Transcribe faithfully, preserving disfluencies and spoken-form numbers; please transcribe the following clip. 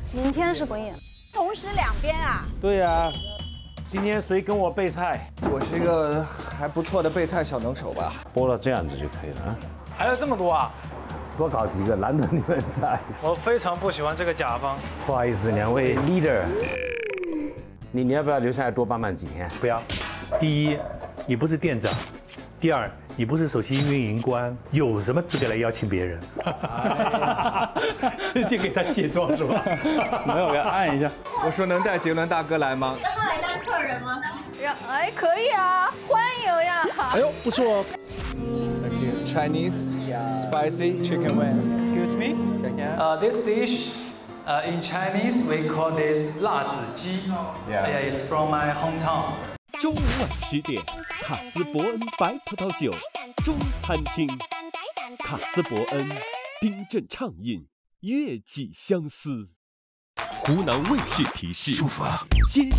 明天是不应。 同时两边啊？ 对呀、啊。今天谁跟我备菜？ 我是一个还不错的备菜小能手吧。 剥了这样子就可以了啊。 还有这么多啊？ 多搞几个，难得你们在。 我非常不喜欢这个甲方。 不好意思，两位 leader， 你你要不要留下来多帮忙几天？ 不要。第一，你不是店长；第二，你不是首席运营官，有什么资格来邀请别人？直接给他卸妆是吧？ 没有，给他按一下。 我说能带杰伦大哥来吗？ 让他来当客人吗？ 让哎，可以啊，欢迎呀！ 哎呦，不错。Thank you. Chinese, spicy chicken wings. Excuse me. Uh, this dish, uh, in Chinese we call this 辣子鸡. Yeah. Yeah, it's from my hometown. 周五晚十点，卡斯伯恩白葡萄酒中餐厅，卡斯伯恩冰镇畅饮，悦己相思。湖南卫视提示：接下